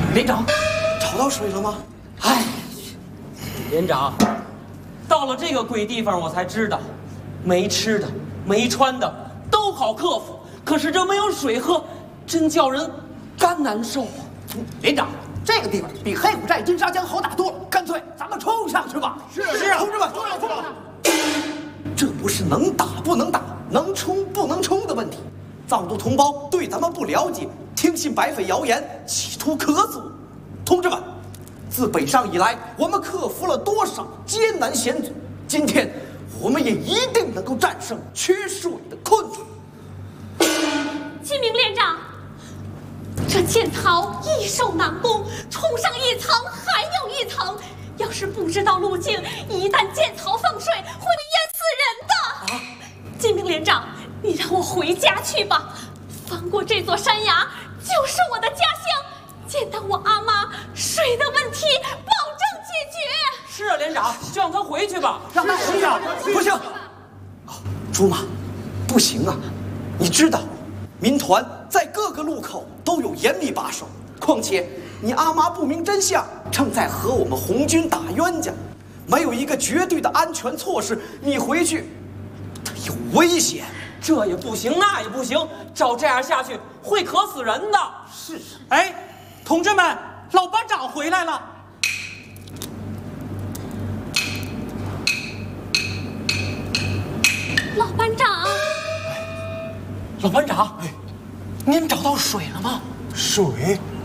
连长，找到水了吗？ 哎，连长，到了这个鬼地方，我才知道，没吃的、没穿的都好克服，可是这没有水喝，真叫人干难受啊！ 连长，这个地方比黑虎寨、金沙江好打多了，干脆咱们冲上去吧！ 是啊，同志们，这不是能打不能打，能冲不能冲的问题。藏族同胞对咱们不了解，听信白匪谣言，企图克阻。同志们，自北上以来，我们克服了多少艰难险阻？今天，我们也一定能够战胜缺水的困境。 金明连长，这箭草易守难攻，冲上一层还有一层。要是不知道路径，一旦箭草放水，会淹死人的。啊！金明连长，你让我回家去吧。翻过这座山崖，就是我的家乡。见到我阿妈，水的问题保证解决。 是啊，连长，就让他回去吧。 让他回家， 不行！朱马，不行啊！你知道，民团在各个路口都有严密把守，况且你阿妈不明真相，正在和我们红军打冤家，没有一个绝对的安全措施，你回去，它有危险。 这也不行，那也不行，照这样下去会渴死人的。 是。 哎，同志们，老班长回来了。 老班长， 老班长，您找到水了吗？ 水